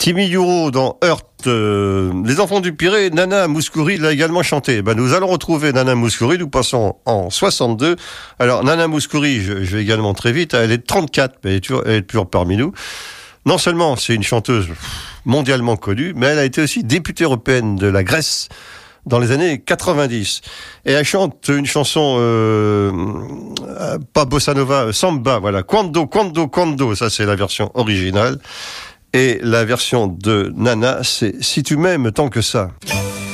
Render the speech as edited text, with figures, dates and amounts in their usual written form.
Kimi Yuro dans Heurt. Les enfants du Pirée, Nana Mouskouri l'a également chanté. Nous allons retrouver Nana Mouskouri, nous passons en 62. Alors Nana Mouskouri, je vais également très vite, elle est 34, mais elle est toujours parmi nous. Non seulement c'est une chanteuse mondialement connue, mais elle a été aussi députée européenne de la Grèce dans les années 90. Et elle chante une chanson, pas bossa nova, samba, voilà. Quando, quando, quando, ça c'est la version originale. Et la version de Nana, c'est Si tu m'aimes tant que ça.